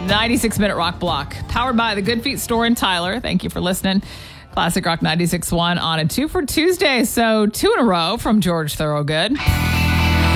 96-minute rock block. Powered by the Good Feet store in Tyler. Thank you for listening. Classic Rock 96.1 on a 2 for Tuesday. So 2 in a row from George Thorogood.